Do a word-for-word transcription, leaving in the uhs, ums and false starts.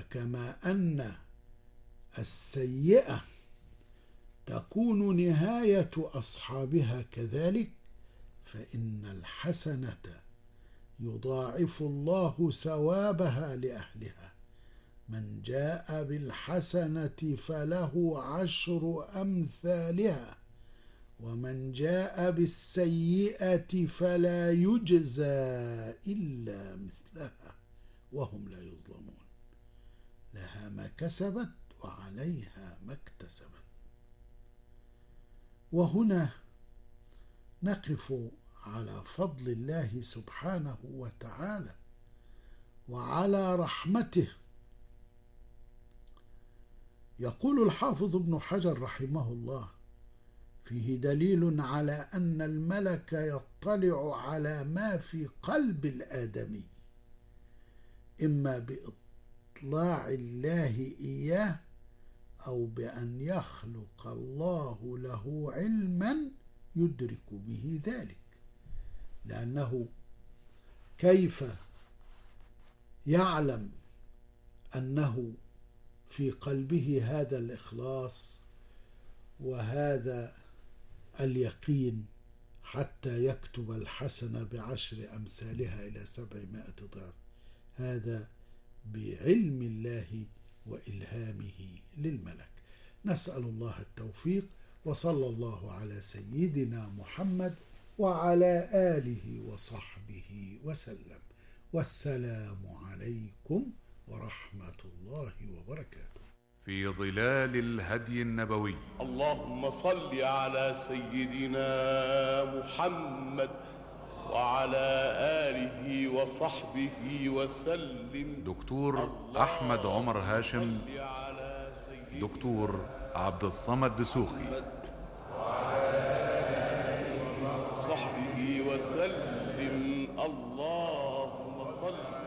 فكما أن السيئة تكون نهاية أصحابها كذلك، فإن الحسنة يضاعف الله ثوابها لأهلها. من جاء بالحسنة فله عشر أمثالها، ومن جاء بالسيئة فلا يجزى إلا مثلها وهم لا يظلمون. لها ما كسبت وعليها ما اكتسبت. وهنا نقف على فضل الله سبحانه وتعالى وعلى رحمته. يقول الحافظ ابن حجر رحمه الله: فيه دليل على أن الملك يطلع على ما في قلب الآدمي، إما بإطلاع الله إياه أو بأن يخلق الله له علما يدرك به ذلك. لأنه كيف يعلم أنه في قلبه هذا الإخلاص وهذا اليقين حتى يكتب الحسنة بعشر أمثالها إلى سبعمائة ضعف؟ هذا بعلم الله وإلهامه للملك. نسأل الله التوفيق، وصلى الله على سيدنا محمد وعلى آله وصحبه وسلم، والسلام عليكم ورحمة الله وبركاته. في ظلال الهدي النبوي. اللهم صل على سيدنا محمد وعلى آله وصحبه وسلم. دكتور أحمد عمر هاشم، دكتور عبد الصمد دسوخي، وصحبه وسلم. اللهم صل